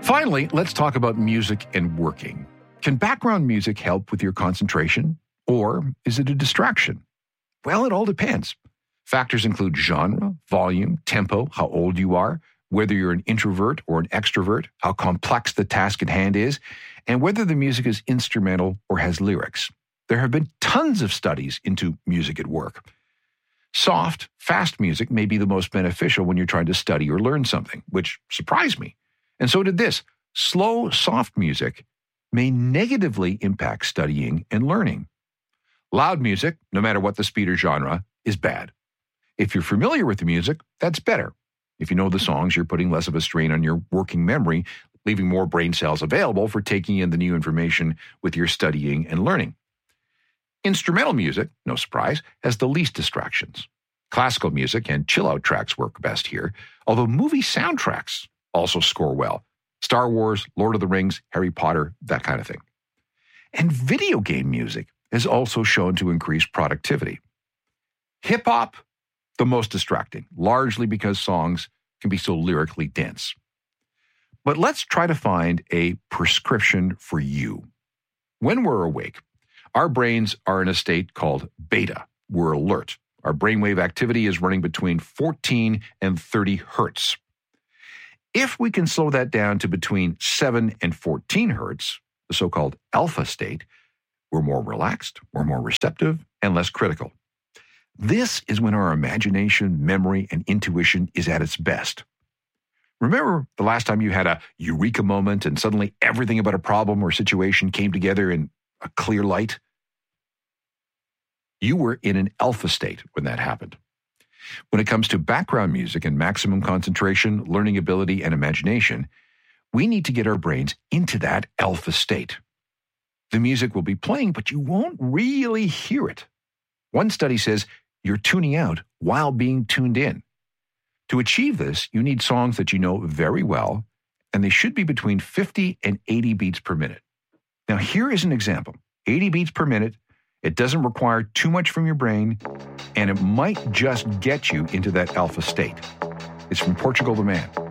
Finally, let's talk about music and working. Can background music help with your concentration, or is it a distraction? Well, it all depends. Factors include genre, volume, tempo, how old you are, whether you're an introvert or an extrovert, how complex the task at hand is, and whether the music is instrumental or has lyrics. There have been tons of studies into music at work. Soft, fast music may be the most beneficial when you're trying to study or learn something, which surprised me. And so did this. Slow, soft music may negatively impact studying and learning. Loud music, no matter what the speed or genre, is bad. If you're familiar with the music, that's better. If you know the songs, you're putting less of a strain on your working memory, leaving more brain cells available for taking in the new information with your studying and learning. Instrumental music, no surprise, has the least distractions. Classical music and chill-out tracks work best here, although movie soundtracks also score well. Star Wars, Lord of the Rings, Harry Potter, that kind of thing. And video game music is also shown to increase productivity. Hip-hop, the most distracting, largely because songs can be so lyrically dense. But let's try to find a prescription for you. When we're awake, our brains are in a state called beta. We're alert. Our brainwave activity is running between 14 and 30 hertz. If we can slow that down to between 7 and 14 hertz, the so-called alpha state, we're more relaxed, we're more receptive, and less critical. This is when our imagination, memory, and intuition is at its best. Remember the last time you had a eureka moment and suddenly everything about a problem or situation came together in a clear light? You were in an alpha state when that happened. When it comes to background music and maximum concentration, learning ability, and imagination, we need to get our brains into that alpha state. The music will be playing, but you won't really hear it. One study says you're tuning out while being tuned in. To achieve this, you need songs that you know very well, and they should be between 50 and 80 beats per minute. Now, here is an example. 80 beats per minute. It doesn't require too much from your brain, and it might just get you into that alpha state. It's from Portugal the Man.